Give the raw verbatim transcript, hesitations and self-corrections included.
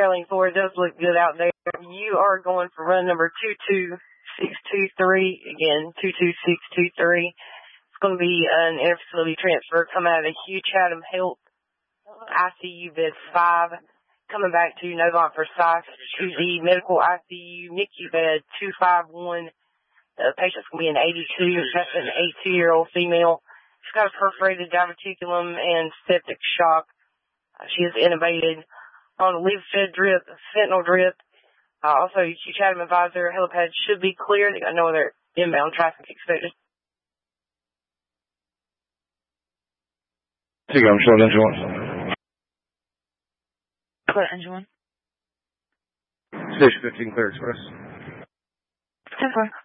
Caroline four, it does look good out there. You are going for run number two two six two three. Again, two two six two three. It's going to be an interfacility transfer coming out of Hugh Chatham Health I C U bed five, coming back to Novant Forsyth to the medical I C U N I C U bed two five one. The patient's going to be an eighty-two. That's an eighty-two-year-old female. She's got a perforated diverticulum and septic shock. Uh, she is intubated on a leave-fed drip, fentanyl drip. Uh, also, Hugh Chatham advisor, helipad should be clear. They got no other inbound traffic expected. Here you go, Michelle, engine one. Clear, engine one. Station fifteen, clear express. ten four.